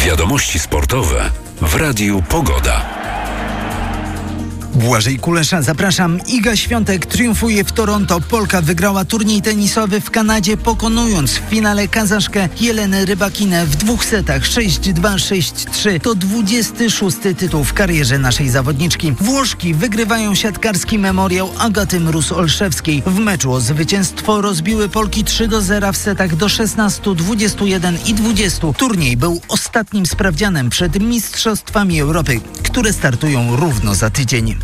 Wiadomości sportowe w Radiu Pogoda. Błażej Kulesza, zapraszam. Iga Świątek triumfuje w Toronto. Polka wygrała turniej tenisowy w Kanadzie, pokonując w finale Kazaszkę Jelenę Rybakinę w 2 setach 6-2, 6-3. To 26. tytuł w karierze naszej zawodniczki. Włoszki wygrywają siatkarski memoriał Agaty Mróz-Olszewskiej. W meczu o zwycięstwo rozbiły Polki 3-0 w setach do 16, 21 i 20. Turniej był ostatnim sprawdzianem przed Mistrzostwami Europy, które startują równo za tydzień.